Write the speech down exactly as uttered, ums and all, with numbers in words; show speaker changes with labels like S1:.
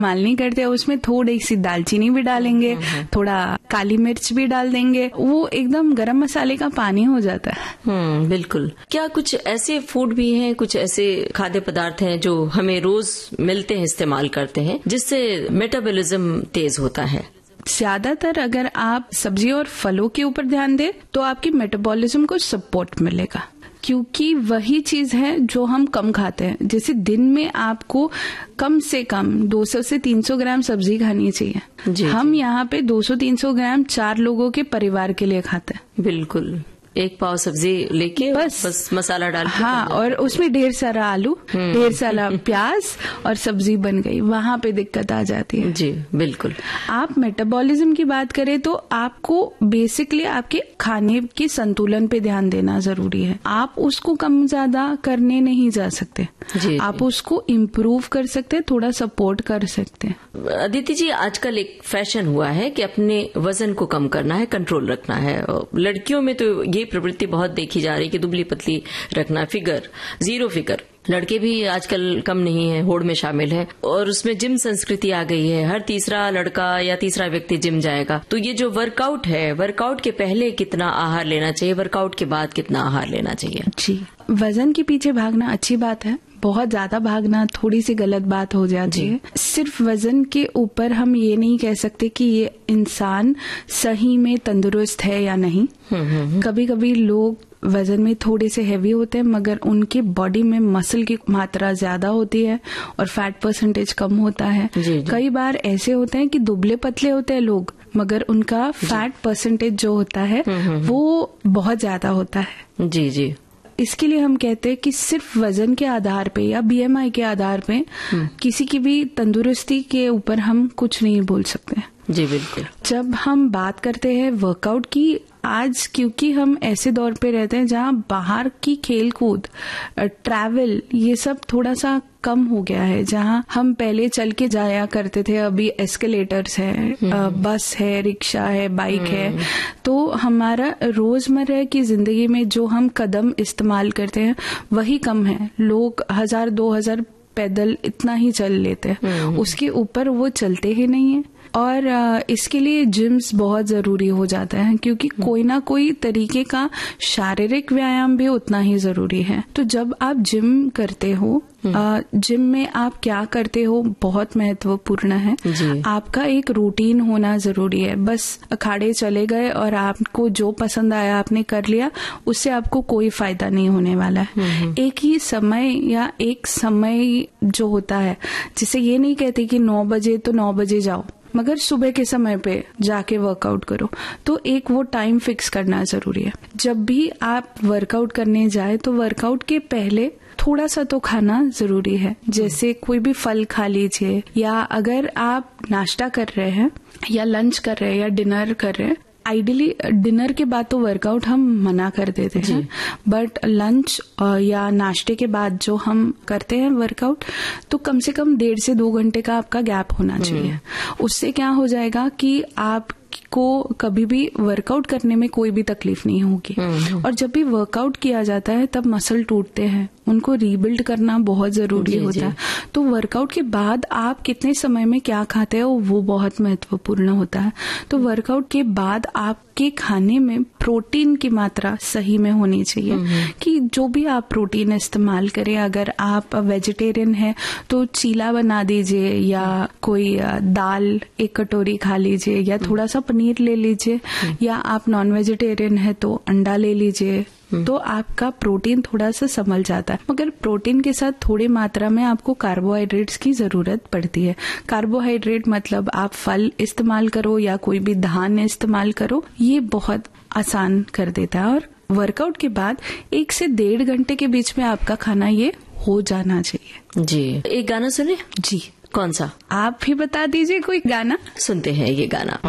S1: मालनी करते हैं उसमें थोड़ी सी दालचीनी भी डालेंगे, थोड़ा काली मिर्च भी डाल देंगे, वो एकदम गरम मसाले का पानी हो जाता है।
S2: हम्म, बिल्कुल। क्या कुछ ऐसे फूड भी हैं, कुछ ऐसे खाद्य पदार्थ हैं जो हमें रोज मिलते हैं, इस्तेमाल करते हैं, जिससे मेटाबॉलिज्म तेज होता है?
S1: ज्यादातर अगर आप सब्जी और फलों के ऊपर ध्यान दें तो आपकी मेटाबॉलिज्म को सपोर्ट मिलेगा, क्योंकि वही चीज है जो हम कम खाते हैं। जैसे दिन में आपको कम से कम दो सौ से तीन सौ ग्राम सब्जी खानी चाहिए।
S2: जी,
S1: हम
S2: जी।
S1: यहाँ पे दो सौ तीन सौ ग्राम चार लोगों के परिवार के लिए खाते हैं।
S2: बिल्कुल, एक पाव सब्जी लेके बस, बस मसाला डाल के,
S1: हाँ, और उसमें ढेर सारा आलू, ढेर सारा प्याज और सब्जी बन गई, वहां पे दिक्कत आ जाती है।
S2: जी बिल्कुल।
S1: आप मेटाबॉलिज्म की बात करें तो आपको बेसिकली आपके खाने के संतुलन पे ध्यान देना जरूरी है। आप उसको कम ज्यादा करने नहीं जा सकते,
S2: जी,
S1: आप
S2: जी।
S1: उसको इम्प्रूव कर सकते हैं, थोड़ा सपोर्ट कर सकते हैं।
S2: अदिति जी, आजकल एक फैशन हुआ है कि अपने वजन को कम करना है, कंट्रोल रखना है। लड़कियों में तो ये प्रवृत्ति बहुत देखी जा रही है कि दुबली पतली रखना, फिगर जीरो फिगर। लड़के भी आजकल कम नहीं है, होड़ में शामिल है, और उसमें जिम संस्कृति आ गई है। हर तीसरा लड़का या तीसरा व्यक्ति जिम जाएगा। तो ये जो वर्कआउट है, वर्कआउट के पहले कितना आहार लेना चाहिए, वर्कआउट के बाद कितना आहार लेना चाहिए?
S1: जी, वजन के पीछे भागना अच्छी बात है, बहुत ज्यादा भागना थोड़ी सी गलत बात हो जाती है। सिर्फ वजन के ऊपर हम ये नहीं कह सकते कि ये इंसान सही में तंदुरुस्त है या नहीं। कभी कभी लोग वजन में थोड़े से हैवी होते हैं मगर उनके बॉडी में मसल की मात्रा ज्यादा होती है और फैट परसेंटेज कम होता है।
S2: जी, जी।
S1: कई बार ऐसे होते हैं कि दुबले पतले होते हैं लोग मगर उनका फैट परसेंटेज जो होता है वो बहुत ज्यादा होता है।
S2: जी जी।
S1: इसके लिए हम कहते हैं कि सिर्फ वजन के आधार पे या बीएमआई के आधार पे किसी की भी तंदुरुस्ती के ऊपर हम कुछ नहीं बोल सकते।
S2: जी बिल्कुल।
S1: जब हम बात करते हैं वर्कआउट की, आज क्योंकि हम ऐसे दौर पे रहते हैं जहाँ बाहर की खेल कूद, ट्रैवल, ये सब थोड़ा सा कम हो गया है। जहाँ हम पहले चल के जाया करते थे, अभी एस्केलेटर्स है, बस है, रिक्शा है, बाइक है। तो हमारा रोजमर्रा की जिंदगी में जो हम कदम इस्तेमाल करते हैं वही कम है। लोग हजार दो हजार पैदल इतना ही चल लेते हैं, उसके ऊपर वो चलते ही नहीं है। और इसके लिए जिम्स बहुत जरूरी हो जाता है, क्योंकि कोई ना कोई तरीके का शारीरिक व्यायाम भी उतना ही जरूरी है। तो जब आप जिम करते हो, जिम में आप क्या करते हो बहुत महत्वपूर्ण है। आपका एक रूटीन होना जरूरी है। बस अखाड़े चले गए और आपको जो पसंद आया आपने कर लिया, उससे आपको कोई फायदा नहीं होने वाला है। एक ही समय या एक समय जो होता है, जिसे ये नहीं कहते कि नौ बजे तो नौ बजे जाओ, मगर सुबह के समय पे जाके वर्कआउट करो। तो एक वो टाइम फिक्स करना जरूरी है। जब भी आप वर्कआउट करने जाए तो वर्कआउट के पहले थोड़ा सा तो खाना जरूरी है। जैसे कोई भी फल खा लीजिए, या अगर आप नाश्ता कर रहे हैं या लंच कर रहे हैं या डिनर कर रहे हैं, आइडियली डिनर के बाद तो वर्कआउट हम मना कर देते हैं, बट लंच या नाश्ते के बाद जो हम करते हैं वर्कआउट, तो कम से कम डेढ़ से दो घंटे का आपका गैप होना चाहिए। उससे क्या हो जाएगा कि आप को कभी भी वर्कआउट करने में कोई भी तकलीफ नहीं होगी। और जब भी वर्कआउट किया जाता है तब मसल टूटते हैं, उनको रीबिल्ड करना बहुत जरूरी होता है। तो वर्कआउट के बाद आप कितने समय में क्या खाते हो वो बहुत महत्वपूर्ण होता है। तो वर्कआउट के बाद आपके खाने में प्रोटीन की मात्रा सही में होनी चाहिए, कि जो भी आप प्रोटीन इस्तेमाल करें, अगर आप वेजिटेरियन है तो चीला बना दीजिए, या कोई दाल एक कटोरी खा लीजिए, या थोड़ा सा पनीर ले लीजिए, या आप नॉन वेजिटेरियन है तो अंडा ले लीजिए। तो आपका प्रोटीन थोड़ा सा संभल जाता है। मगर प्रोटीन के साथ थोड़ी मात्रा में आपको कार्बोहाइड्रेट्स की जरूरत पड़ती है। कार्बोहाइड्रेट मतलब आप फल इस्तेमाल करो या कोई भी धान्य इस्तेमाल करो, ये बहुत आसान कर देता है। और वर्कआउट के बाद एक से डेढ़ घंटे के बीच में आपका खाना ये हो जाना चाहिए।
S2: जी, एक गाना सुने?
S1: जी।
S2: कौन सा?
S1: आप भी बता दीजिए कोई गाना।
S2: सुनते हैं ये गाना।